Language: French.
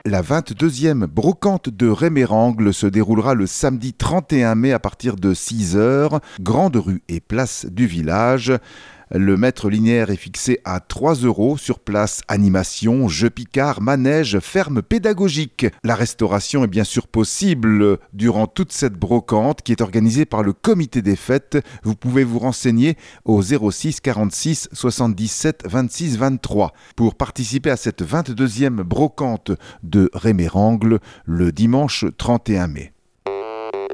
La 22e brocante de Rémérangle se déroulera le samedi 31 mai à partir de 6 heures, grande rue et place du village. Le mètre linéaire est fixé à 3 € sur place. Animation, jeux picards, manège, ferme pédagogique. La restauration est bien sûr possible durant toute cette brocante qui est organisée par le comité des fêtes. Vous pouvez vous renseigner au 06 46 77 26 23 pour participer à cette 22e brocante de Rémérangle le dimanche 31 mai.